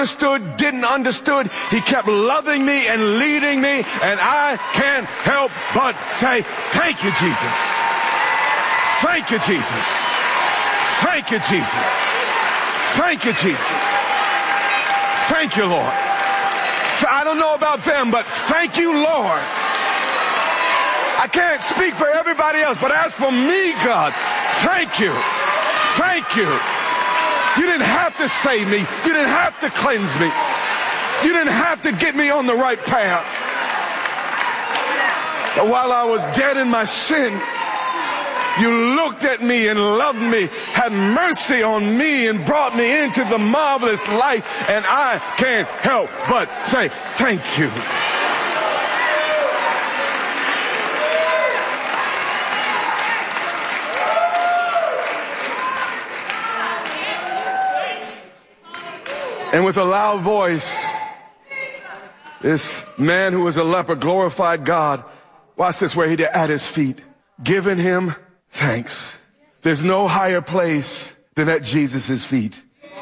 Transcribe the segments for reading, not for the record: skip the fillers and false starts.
understood, didn't understood. He kept loving me and leading me, and I can't help but say, thank you, Jesus. Thank you, Jesus. Thank you, Jesus. Thank you, Jesus. Thank you, Lord. I don't know about them, but thank you, Lord. I can't speak for everybody else, but as for me, God, thank you. Thank you. You didn't have to save me. You didn't have to cleanse me. You didn't have to get me on the right path. But while I was dead in my sin, you looked at me and loved me, had mercy on me, and brought me into the marvelous light, and I can't help but say thank you. And with a loud voice, this man who was a leper glorified God. Watch this, where he did at his feet, giving him thanks. There's no higher place than at Jesus' feet.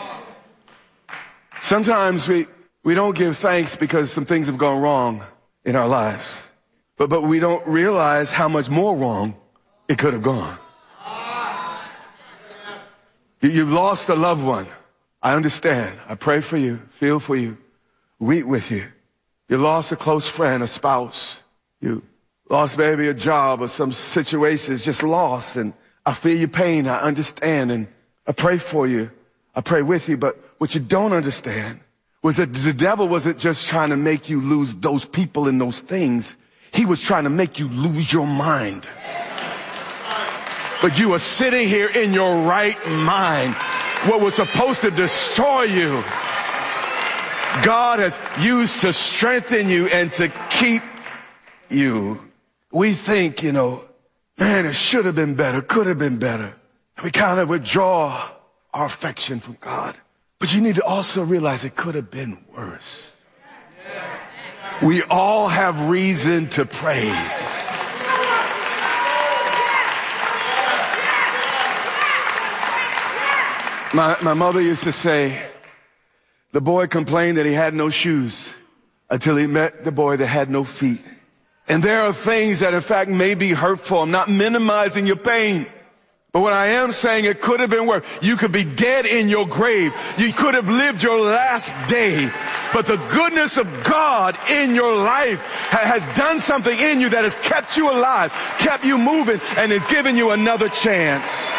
Sometimes we don't give thanks because some things have gone wrong in our lives. But we don't realize how much more wrong it could have gone. You've lost a loved one. I understand. I pray for you, feel for you, weep with you. You lost a close friend, a spouse. You lost maybe a job or some situation is just lost. And I feel your pain. I understand. And I pray for you. I pray with you. But what you don't understand was that the devil wasn't just trying to make you lose those people and those things. He was trying to make you lose your mind. But you are sitting here in your right mind. What was supposed to destroy you, God has used to strengthen you and to keep you. We think, man, it should have been better, could have been better. We kind of withdraw our affection from God. But you need to also realize it could have been worse. We all have reason to praise. My mother used to say, the boy complained that he had no shoes until he met the boy that had no feet. And there are things that in fact may be hurtful. I'm not minimizing your pain. But what I am saying, it could have been worse. You could be dead in your grave. You could have lived your last day. But the goodness of God in your life has done something in you that has kept you alive, kept you moving, and has given you another chance.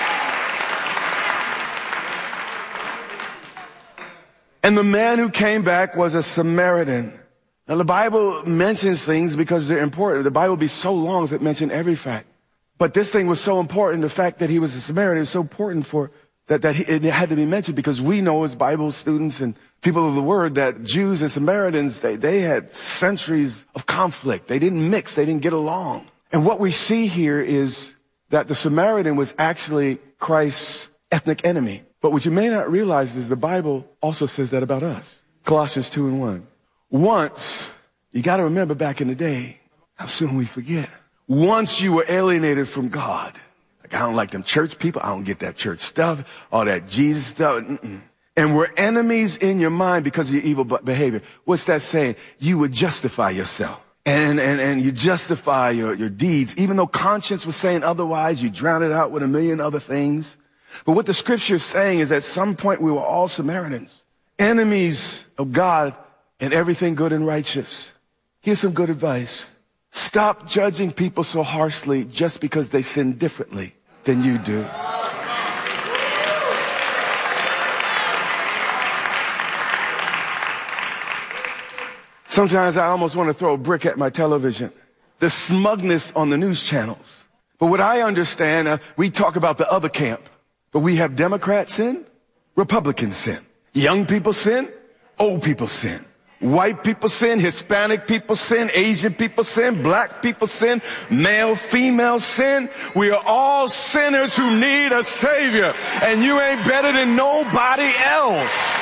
And the man who came back was a Samaritan. Now the Bible mentions things because they're important. The Bible would be so long if it mentioned every fact. But this thing was so important, the fact that he was a Samaritan is so important for that it had to be mentioned, because we know as Bible students and people of the word that Jews and Samaritans, they had centuries of conflict. They didn't mix, they didn't get along. And what we see here is that the Samaritan was actually Christ's ethnic enemy. But what you may not realize is the Bible also says that about us. Colossians 2:1. Once, you got to remember back in the day, how soon we forget. Once you were alienated from God. Like, I don't like them church people. I don't get that church stuff, all that Jesus stuff. And we're enemies in your mind because of your evil behavior. What's that saying? You would justify yourself. And you justify your deeds. Even though conscience was saying otherwise, you drown it out with a million other things. But what the scripture is saying is at some point we were all Samaritans, enemies of God and everything good and righteous. Here's some good advice. Stop judging people so harshly just because they sin differently than you do. Sometimes I almost want to throw a brick at my television. The smugness on the news channels. But what I understand, we talk about the other camp. But we have Democrats sin, Republicans sin. Young people sin, old people sin. White people sin, Hispanic people sin, Asian people sin, black people sin, male, female sin. We are all sinners who need a Savior. And you ain't better than nobody else.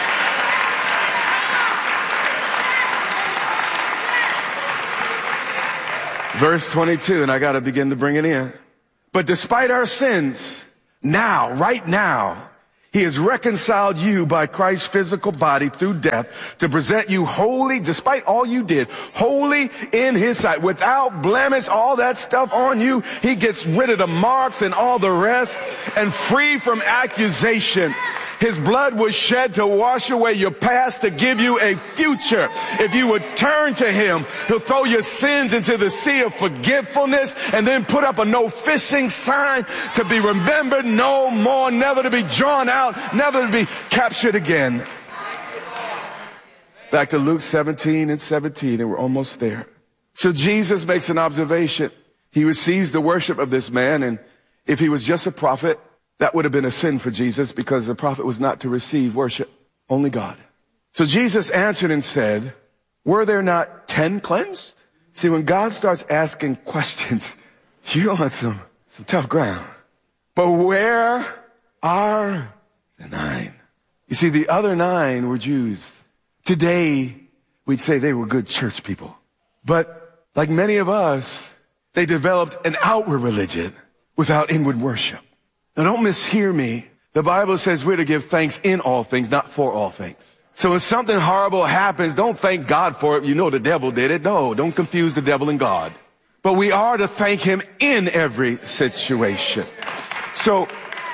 Verse 22, and I got to begin to bring it in. But despite our sins, now, right now, He has reconciled you by Christ's physical body through death to present you holy, despite all you did, holy in his sight, without blemish, all that stuff on you. He gets rid of the marks and all the rest, and free from accusation. His blood was shed to wash away your past, to give you a future. If you would turn to him, he'll throw your sins into the sea of forgetfulness and then put up a no fishing sign to be remembered no more, never to be drawn out, never to be captured again. Back to Luke 17:17, and we're almost there. So Jesus makes an observation. He receives the worship of this man, and if he was just a prophet, that would have been a sin for Jesus, because the prophet was not to receive worship, only God. So Jesus answered and said, were there not 10 cleansed? See, when God starts asking questions, you're on some tough ground. But where are the 9? You see, the other 9 were Jews. Today, we'd say they were good church people. But like many of us, they developed an outward religion without inward worship. Now, don't mishear me. The Bible says we're to give thanks in all things, not for all things. So when something horrible happens, don't thank God for it. You know the devil did it. No, don't confuse the devil and God. But we are to thank him in every situation. So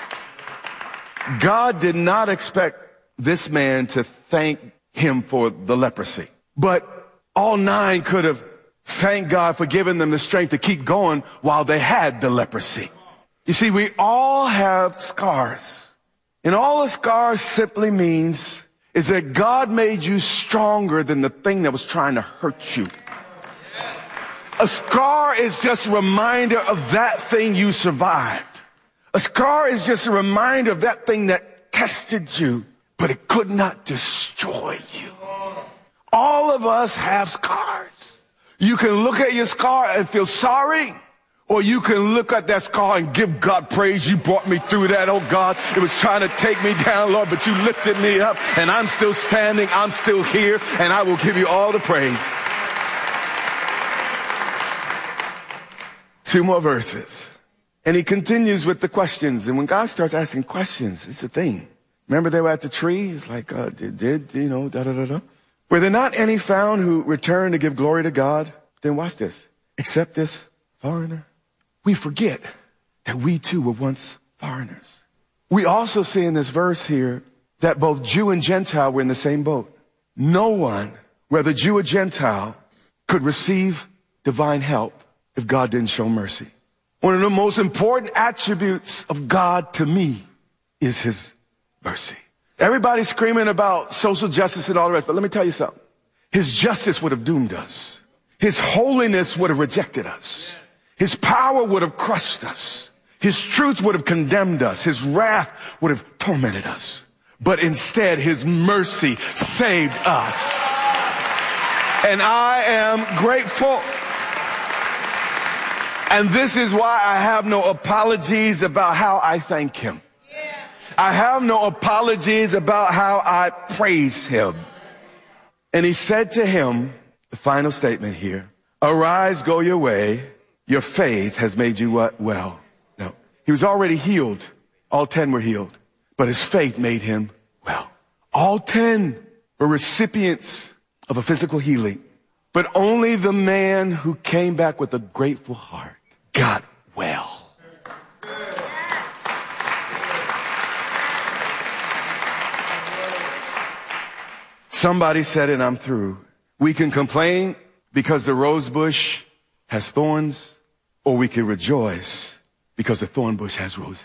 God did not expect this man to thank him for the leprosy. But all 9 could have thanked God for giving them the strength to keep going while they had the leprosy. You see, we all have scars. And all a scar simply means is that God made you stronger than the thing that was trying to hurt you. A scar is just a reminder of that thing you survived. A scar is just a reminder of that thing that tested you, but it could not destroy you. All of us have scars. You can look at your scar and feel sorry, or you can look at that scar and give God praise. You brought me through that, oh God. It was trying to take me down, Lord, but you lifted me up, and I'm still standing, I'm still here, and I will give you all the praise. 2 more verses. And he continues with the questions. And when God starts asking questions, it's a thing. Remember they were at the tree? It's like, Were there not any found who returned to give glory to God? Then watch this. Except this foreigner. We forget that we too were once foreigners. We also see in this verse here that both Jew and Gentile were in the same boat. No one, whether Jew or Gentile, could receive divine help if God didn't show mercy. One of the most important attributes of God to me is his mercy. Everybody's screaming about social justice and all the rest, but let me tell you something. His justice would have doomed us. His holiness would have rejected us. His power would have crushed us. His truth would have condemned us. His wrath would have tormented us. But instead, his mercy saved us. And I am grateful. And this is why I have no apologies about how I thank him. I have no apologies about how I praise him. And he said to him, the final statement here, arise, go your way. Your faith has made you what? Well. No, he was already healed. All 10 were healed, but his faith made him well. All 10 were recipients of a physical healing, but only the man who came back with a grateful heart got well. Somebody said, and I'm through, we can complain because the rose bush has thorns, or we can rejoice because the thorn bush has roses.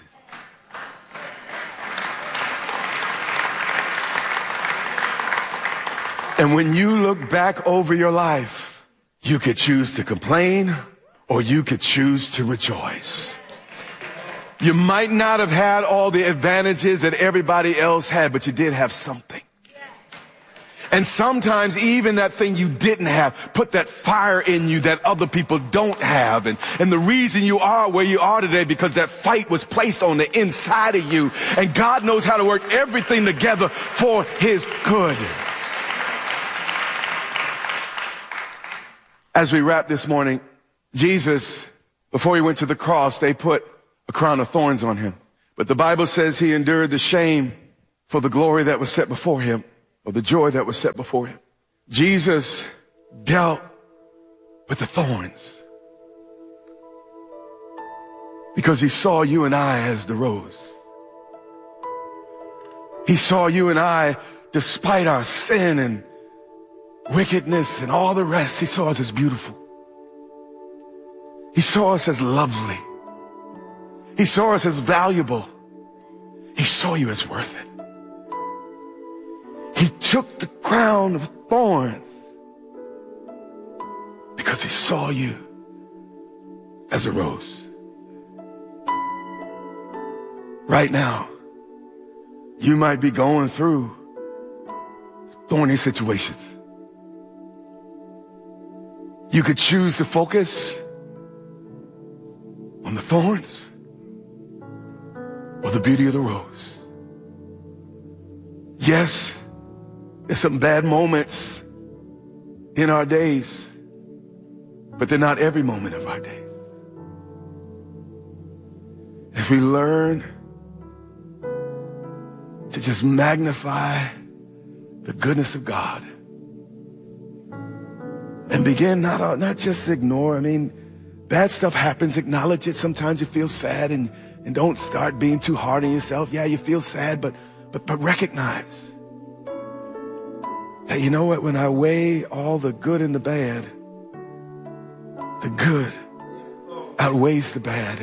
And when you look back over your life, you could choose to complain, or you could choose to rejoice. You might not have had all the advantages that everybody else had, but you did have something. And sometimes even that thing you didn't have put that fire in you that other people don't have. And the reason you are where you are today because that fight was placed on the inside of you. And God knows how to work everything together for his good. As we wrap this morning, Jesus, before he went to the cross, they put a crown of thorns on him. But the Bible says he endured the shame for the glory that was set before him, or the joy that was set before him. Jesus dealt with the thorns because he saw you and I as the rose. He saw you and I, despite our sin and wickedness and all the rest, he saw us as beautiful. He saw us as lovely. He saw us as valuable. He saw you as worth it. He took the crown of thorns because he saw you as a rose. Right now, you might be going through thorny situations. You could choose to focus on the thorns or the beauty of the rose. Yes, there's some bad moments in our days, but they're not every moment of our days. If we learn to just magnify the goodness of God and begin not just ignore. I mean, bad stuff happens, acknowledge it. Sometimes you feel sad and don't start being too hard on yourself. Yeah, you feel sad, but recognize that, you know what, when I weigh all the good and the bad, the good outweighs the bad,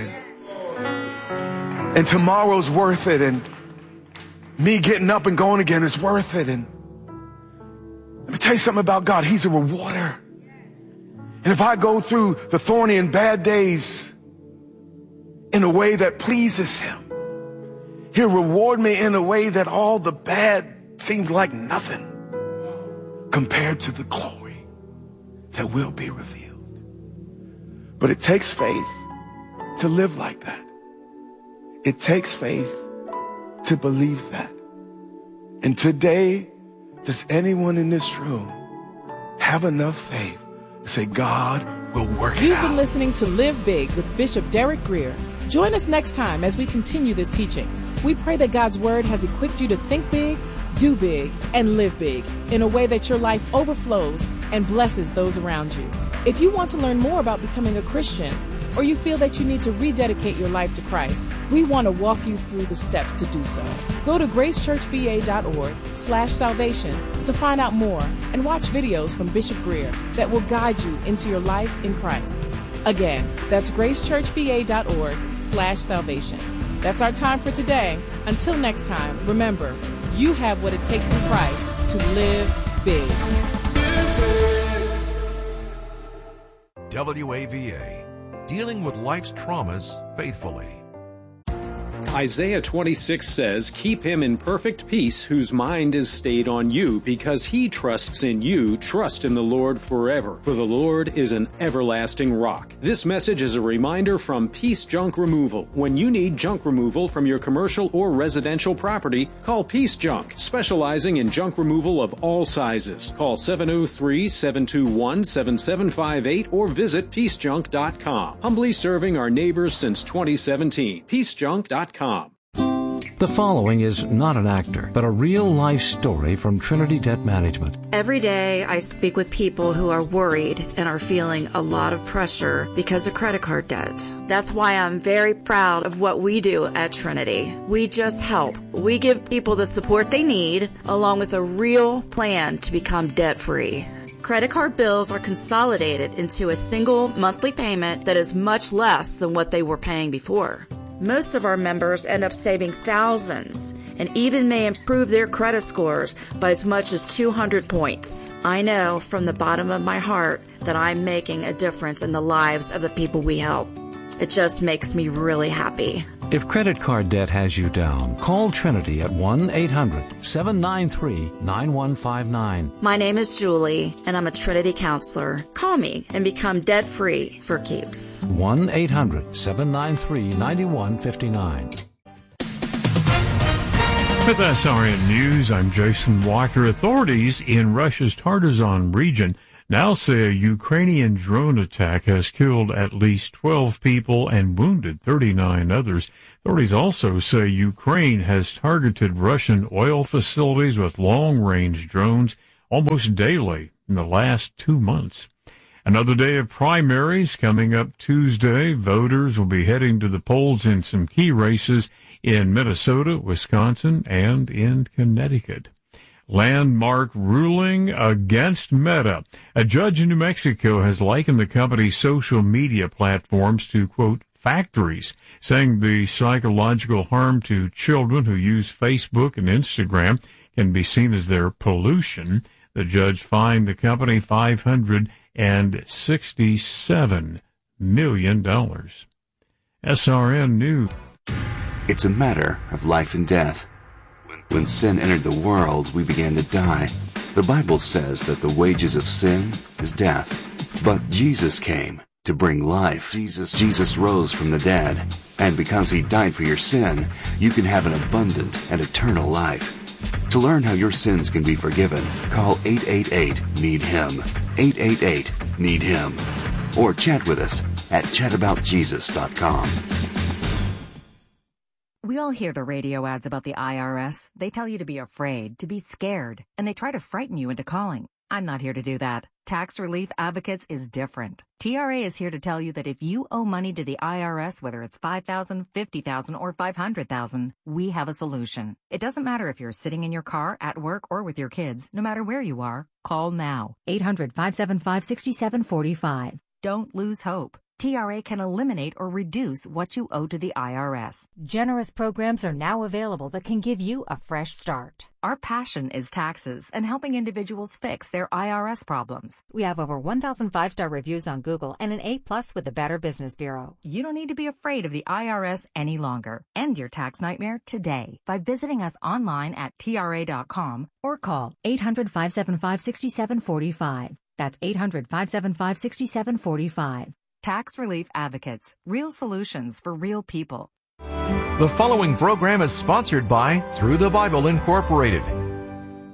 and tomorrow's worth it, and me getting up and going again is worth it. And let me tell you something about God. He's a rewarder. And if I go through the thorny and bad days in a way that pleases him, he'll reward me in a way that all the bad seems like nothing compared to the glory that will be revealed. But it takes faith to live like that. It takes faith to believe that. And today, does anyone in this room have enough faith to say, God will work it out? You've been listening to Live Big with Bishop Derek Grier. Join us next time as we continue this teaching. We pray that God's word has equipped you to think big, do big, and live big in a way that your life overflows and blesses those around you. If you want to learn more about becoming a Christian, or you feel that you need to rededicate your life to Christ, we want to walk you through the steps to do so. Go to gracechurchva.org/salvation to find out more and watch videos from Bishop Grier that will guide you into your life in Christ. Again, that's gracechurchva.org/salvation. That's our time for today. Until next time, remember, you have what it takes in Christ to live big. WAVA, dealing with life's traumas faithfully. Isaiah 26 says, "Keep him in perfect peace whose mind is stayed on you, because he trusts in you. Trust in the Lord forever, for the Lord is an everlasting rock." This message is a reminder from Peace Junk Removal. When you need junk removal from your commercial or residential property, call Peace Junk, specializing in junk removal of all sizes. Call 703-721-7758 or visit peacejunk.com. Humbly serving our neighbors since 2017. peacejunk.com. The following is not an actor, but a real-life story from Trinity Debt Management. Every day I speak with people who are worried and are feeling a lot of pressure because of credit card debt. That's why I'm very proud of what we do at Trinity. We just help. We give people the support they need, along with a real plan to become debt-free. Credit card bills are consolidated into a single monthly payment that is much less than what they were paying before. Most of our members end up saving thousands and even may improve their credit scores by as much as 200 points. I know from the bottom of my heart that I'm making a difference in the lives of the people we help. It just makes me really happy. If credit card debt has you down, call Trinity at 1-800-793-9159. My name is Julie, and I'm a Trinity counselor. Call me and become debt-free for keeps. 1-800-793-9159. With SRN News, I'm Jason Walker. Authorities in Russia's Tartazan region now say a Ukrainian drone attack has killed at least 12 people and wounded 39 others. Authorities also say Ukraine has targeted Russian oil facilities with long-range drones almost daily in the last 2 months. Another day of primaries coming up Tuesday. Voters will be heading to the polls in some key races in Minnesota, Wisconsin, and in Connecticut. Landmark ruling against Meta. A judge in New Mexico has likened the company's social media platforms to, quote, factories, saying the psychological harm to children who use Facebook and Instagram can be seen as their pollution. The judge fined the company $567 million. SRN News. It's a matter of life and death. When sin entered the world, we began to die. The Bible says that the wages of sin is death. But Jesus came to bring life. Jesus rose from the dead. And because he died for your sin, you can have an abundant and eternal life. To learn how your sins can be forgiven, call 888-NEED-HIM. 888-NEED-HIM. Or chat with us at chataboutjesus.com. We all hear the radio ads about the IRS. They tell you to be afraid, to be scared, and they try to frighten you into calling. I'm not here to do that. Tax Relief Advocates is different. TRA is here to tell you that if you owe money to the IRS, whether it's $5,000, $50,000, or $500,000, we have a solution. It doesn't matter if you're sitting in your car, at work, or with your kids. No matter where you are, call now. 800-575-6745. Don't lose hope. TRA can eliminate or reduce what you owe to the IRS. Generous programs are now available that can give you a fresh start. Our passion is taxes and helping individuals fix their IRS problems. We have over 1,000 5-star reviews on Google and an A+ with the Better Business Bureau. You don't need to be afraid of the IRS any longer. End your tax nightmare today by visiting us online at TRA.com or call 800-575-6745. That's 800-575-6745. Tax Relief Advocates. Real solutions for real people. The following program is sponsored by Through the Bible Incorporated,